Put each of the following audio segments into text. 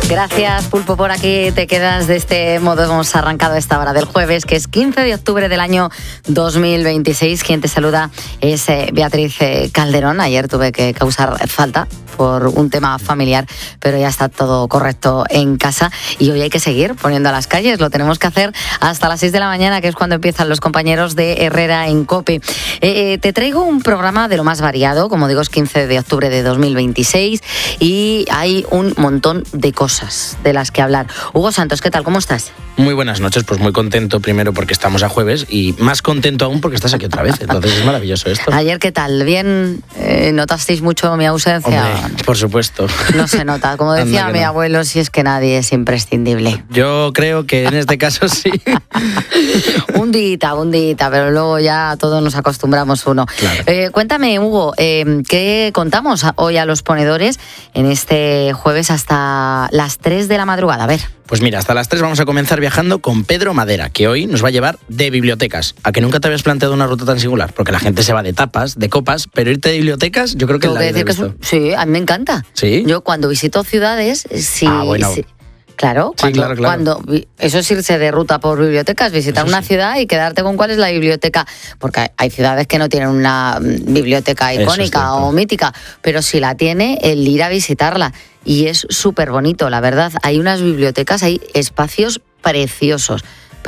Gracias, Pulpo, por aquí te quedas. De este modo hemos arrancado esta hora del jueves, que es 15 de octubre del año 2026. Quien te saluda es Beatriz Calderón. Ayer tuve que causar falta por un tema familiar, pero ya está todo correcto en casa y hoy hay que seguir poniendo a las calles. Lo tenemos que hacer hasta las 6 de la mañana, que es cuando empiezan los compañeros de Herrera en COPE. Te traigo un programa de lo más variado, como digo, es 15 de octubre de 2026 y hay un montón de cosas de las que hablar. Hugo Santos, ¿qué tal? ¿Cómo estás? Muy buenas noches, pues muy contento primero porque estamos a jueves y más contento aún porque estás aquí otra vez, entonces es maravilloso esto. Ayer, ¿qué tal? ¿Bien? ¿Notasteis mucho mi ausencia? Hombre, por supuesto. No se nota, como decía mi abuelo, si es que nadie es imprescindible. Yo creo que en este caso sí. un día, pero luego ya todos nos acostumbramos uno. Claro. Cuéntame, Hugo, ¿qué contamos hoy a los ponedores en este jueves hasta las 3 de la madrugada? A ver. Pues mira, hasta las 3 vamos a comenzar viajando con Pedro Madera, que hoy nos va a llevar de bibliotecas. ¿A que nunca te habías planteado una ruta tan singular? Porque la gente se va de tapas, de copas, pero irte de bibliotecas, yo creo que es la vida. Sí, a mí me encanta. ¿Sí? Yo cuando visito ciudades, sí. Bueno. Sí. Claro, cuando eso es irse de ruta por bibliotecas, visitar una ciudad y quedarte con cuál es la biblioteca, porque hay ciudades que no tienen una biblioteca icónica o mítica, pero si la tiene, el ir a visitarla. Y es súper bonito, la verdad. Hay unas bibliotecas, hay espacios preciosos.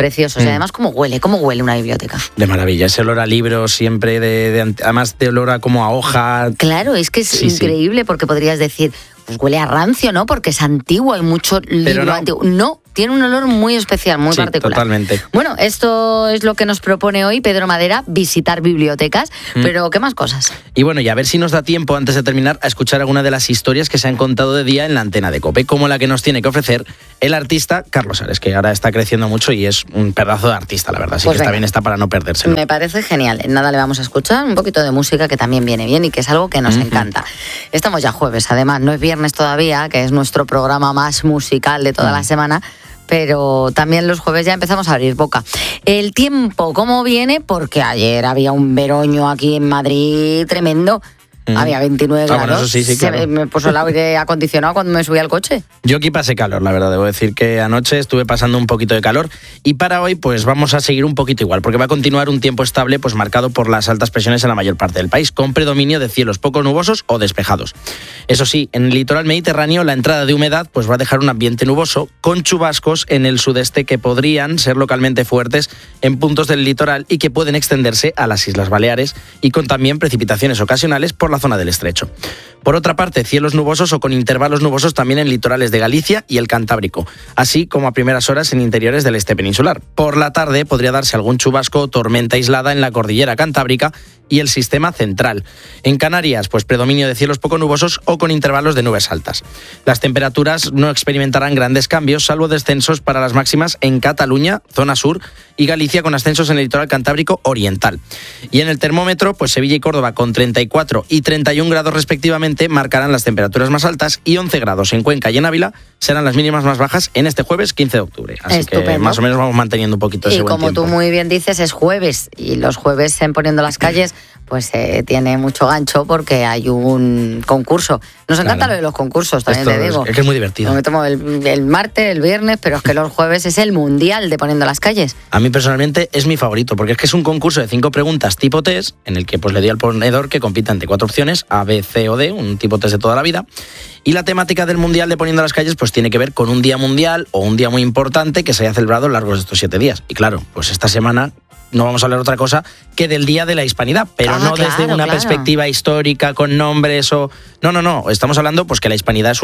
Y además, ¿cómo huele una biblioteca? De maravilla, ese olor a libro siempre, además de olor a como a hoja. Claro, es que es increíble porque podrías decir, pues huele a rancio, ¿no? Porque es antiguo, hay mucho libro antiguo. No, tiene un olor muy especial, muy particular. Totalmente. Bueno, esto es lo que nos propone hoy Pedro Madera, visitar bibliotecas, pero ¿qué más cosas? Y bueno, y a ver si nos da tiempo, antes de terminar, a escuchar alguna de las historias que se han contado de día en la antena de COPE, como la que nos tiene que ofrecer el artista Carlos Ares, que ahora está creciendo mucho y es un pedazo de artista, la verdad, así pues que está para no perdérselo. Me parece genial. En nada le vamos a escuchar un poquito de música, que también viene bien y que es algo que nos encanta. Estamos ya jueves, además, no es viernes todavía, que es nuestro programa más musical de toda la semana, pero también los jueves ya empezamos a abrir boca. El tiempo, ¿cómo viene? Porque ayer había un veroño aquí en Madrid tremendo. Había 29 grados. Bueno, eso sí, claro. Me puso el aire acondicionado cuando me subí al coche. Yo aquí pasé calor, la verdad. Debo decir que anoche estuve pasando un poquito de calor y para hoy pues vamos a seguir un poquito igual, porque va a continuar un tiempo estable pues marcado por las altas presiones en la mayor parte del país, con predominio de cielos poco nubosos o despejados. Eso sí, en el litoral mediterráneo la entrada de humedad pues va a dejar un ambiente nuboso con chubascos en el sudeste que podrían ser localmente fuertes en puntos del litoral y que pueden extenderse a las Islas Baleares y con también precipitaciones ocasionales por la zona del Estrecho. Por otra parte, cielos nubosos o con intervalos nubosos también en litorales de Galicia y el Cantábrico, así como a primeras horas en interiores del este peninsular. Por la tarde podría darse algún chubasco o tormenta aislada en la cordillera Cantábrica y el sistema central. En Canarias, pues predominio de cielos poco nubosos o con intervalos de nubes altas. Las temperaturas no experimentarán grandes cambios, salvo descensos para las máximas en Cataluña, zona sur, y Galicia con ascensos en el litoral Cantábrico oriental. Y en el termómetro, pues Sevilla y Córdoba con 34 y 31 grados respectivamente marcarán las temperaturas más altas y 11 grados en Cuenca y en Ávila serán las mínimas más bajas en este jueves 15 de octubre. Así Estupendo. Que más o menos vamos manteniendo un poquito ese buen tiempo. Y como tú muy bien dices, es jueves y los jueves en Poniendo las Calles pues tiene mucho gancho porque hay un concurso. Nos encanta lo de los concursos, también te digo. Es que es muy divertido. Me tomo el martes, el viernes, pero es que los jueves es el mundial de Poniendo las Calles. A mí personalmente es mi favorito, porque es que es un concurso de 5 preguntas tipo test, en el que pues le doy al ponedor que compita ante 4 opciones, A, B, C o D, un tipo test de toda la vida. Y la temática del mundial de Poniendo las Calles pues tiene que ver con un día mundial o un día muy importante que se haya celebrado a lo largo de estos 7 días. Y claro, pues esta semana no vamos a hablar otra cosa que del Día de la Hispanidad, pero no desde una perspectiva histórica con nombres o... No. Estamos hablando pues que la Hispanidad es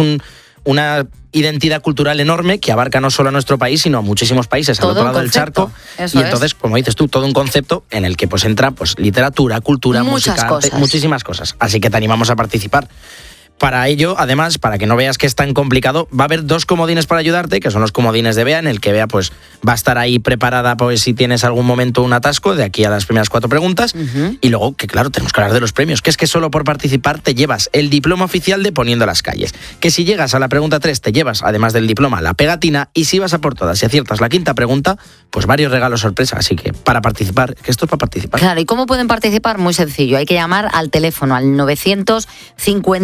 una identidad cultural enorme que abarca no solo a nuestro país, sino a muchísimos países al otro lado del charco. Y entonces, como dices tú, todo un concepto en el que pues entra pues literatura, cultura, música, arte, muchísimas cosas. Así que te animamos a participar. Para ello, además, para que no veas que es tan complicado, va a haber 2 comodines para ayudarte, que son los comodines de Bea, en el que Bea pues va a estar ahí preparada pues si tienes algún momento un atasco de aquí a las primeras 4 preguntas. Y luego, que claro, tenemos que hablar de los premios, que es que solo por participar te llevas el diploma oficial de Poniendo las Calles. Que si llegas a la pregunta 3 te llevas, además del diploma, la pegatina, y si vas a por todas y aciertas la 5ª pregunta, pues varios regalos sorpresa. Así que para participar, que esto es para participar. Claro, ¿y cómo pueden participar? Muy sencillo, hay que llamar al teléfono al 950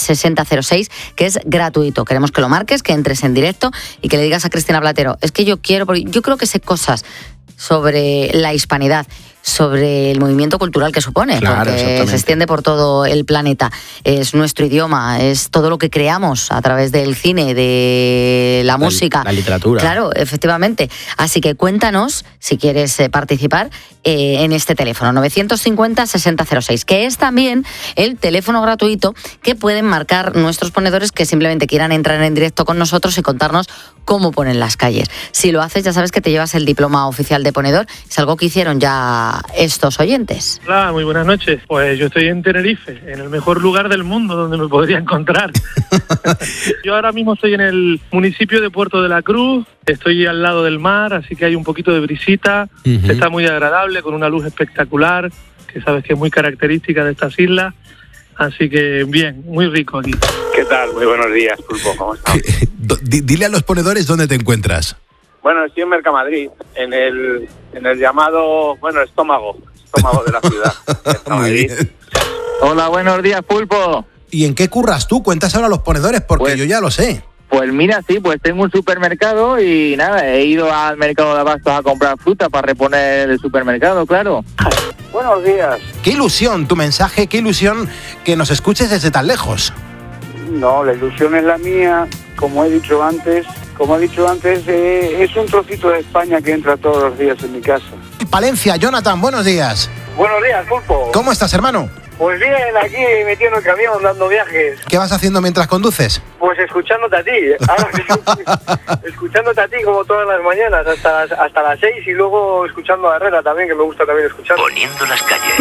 6006, que es gratuito. Queremos que lo marques, que entres en directo y que le digas a Cristina Platero, es que yo creo que sé cosas sobre la hispanidad, sobre el movimiento cultural que supone, claro, porque se extiende por todo el planeta. Es nuestro idioma, es todo lo que creamos a través del cine, de la música. La literatura. Claro, efectivamente. Así que cuéntanos, si quieres participar, en este teléfono, 950-6006, que es también el teléfono gratuito que pueden marcar nuestros ponedores que simplemente quieran entrar en directo con nosotros y contarnos cómo ponen las calles. Si lo haces, ya sabes que te llevas el diploma oficial de ponedor. Es algo que hicieron ya estos oyentes. Hola, muy buenas noches. Pues yo estoy en Tenerife, en el mejor lugar del mundo donde me podría encontrar. Yo ahora mismo estoy en el municipio de Puerto de la Cruz, estoy al lado del mar, así que hay un poquito de brisita, está muy agradable, con una luz espectacular, que sabes que es muy característica de estas islas, así que bien, muy rico aquí. ¿Qué tal? Muy buenos días, Pulpo, ¿cómo estás? Dile a los ponedores dónde te encuentras. Bueno, estoy en Mercamadrid, en el llamado, estómago de la ciudad. Muy bien. Hola, buenos días, Pulpo. ¿Y en qué curras tú? Cuentas ahora a los ponedores, porque Pues, yo ya lo sé. Pues mira, sí, pues tengo un supermercado y nada, he ido al mercado de abastos a comprar fruta para reponer el supermercado, claro. Buenos días. Qué ilusión tu mensaje, qué ilusión que nos escuches desde tan lejos. No, la ilusión es la mía, como he dicho antes, es un trocito de España que entra todos los días en mi casa. Palencia, Jonathan, buenos días. Buenos días, Pulpo. ¿Cómo estás, hermano? Pues bien, aquí metido en el camión, dando viajes. ¿Qué vas haciendo mientras conduces? Pues escuchándote a ti. Ahora, escuchándote a ti como todas las mañanas, hasta las 6, y luego escuchando a Herrera también, que me gusta también escuchar. Poniendo las calles.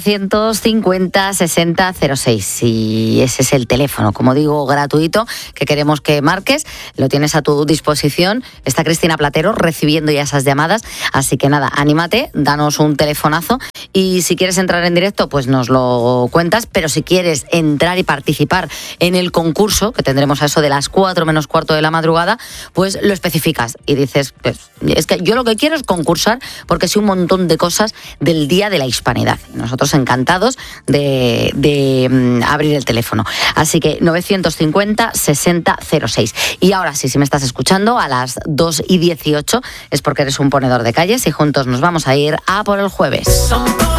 950-6006. Y ese es el teléfono, como digo, gratuito, que queremos que marques. Lo tienes a tu disposición. Está Cristina Platero recibiendo ya esas llamadas. Así que nada, anímate, danos un telefonazo. Y si quieres entrar en directo, pues nos lo cuentas. Pero si quieres entrar y participar en el concurso, que tendremos a eso de las 4 menos cuarto de la madrugada, pues lo especificas y dices, pues es que yo lo que quiero es concursar porque sé un montón de cosas del Día de la Hispanidad. Y nosotros encantados de abrir el teléfono. Así que 950-6006. Y ahora sí, si me estás escuchando, a las 2:18 es porque eres un ponedor de calles y juntos nos vamos a ir a por el jueves.